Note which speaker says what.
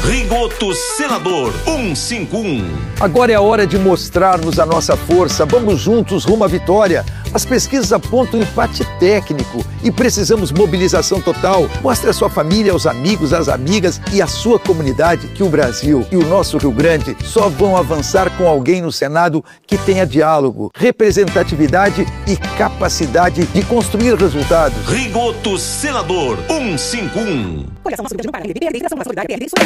Speaker 1: Rigoto Senador 151.
Speaker 2: Agora é a hora de mostrarmos a nossa força. Vamos juntos rumo à vitória. As pesquisas apontam empate técnico e precisamos mobilização total. Mostre à sua família, aos amigos, às amigas e à sua comunidade que o Brasil e o nosso Rio Grande só vão avançar com alguém no Senado que tenha diálogo, representatividade e capacidade de construir resultados.
Speaker 1: Rigoto Senador 151.
Speaker 3: Coligação Nosso Rio Grande no Paraná, PRD, Federação Nacional Solidária, PRD,